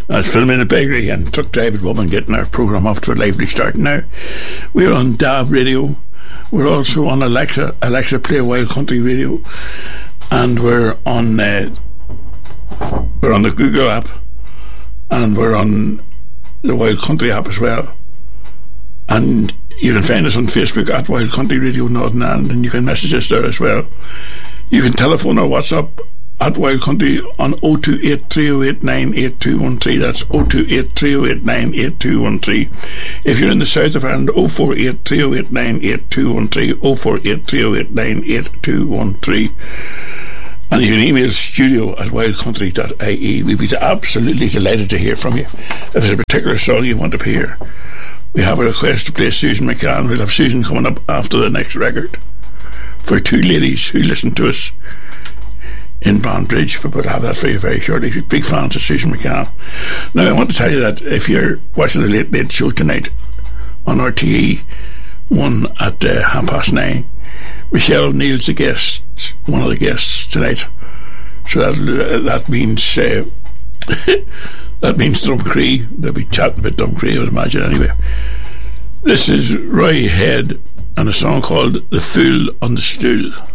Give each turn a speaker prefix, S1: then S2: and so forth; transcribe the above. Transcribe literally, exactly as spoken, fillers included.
S1: I was filming a bakery and took David Woman getting our programme off to a lively start. Now, we're on D A B Radio. We're also on Alexa, Alexa Play Wild Country Radio. And we're on, uh, we're on the Google app. And we're on the Wild Country app as well. And you can find us on Facebook at Wild Country Radio Northern Ireland, and you can message us there as well. You can telephone or WhatsApp at Wild Country on oh two eight, three oh eight, nine eight two one three. That's oh two eight, three oh eight, nine eight two one three. If you're in the south of Ireland, oh four eight, three oh eight, nine eight two one three, oh four eight, three oh eight, nine eight two one three. And you can email studio at wildcountry dot I E. We'd be absolutely delighted to hear from you. If there's a particular song you want to hear, we have a request to play Susan McCann. We'll have Susan coming up after the next record. For two ladies who listen to us in Bondbridge, but we'll have that for you very shortly. Big fans of Susan McCann. Now, I want to tell you that if you're watching the Late Late Show tonight on R T E one at uh, half past nine, Michelle O'Neill's the guest, one of the guests tonight. So that, uh, that means uh, that means Drumcree. They'll be chatting about Drumcree, I would imagine, anyway. This is Roy Head and a song called The Fool on the Stool.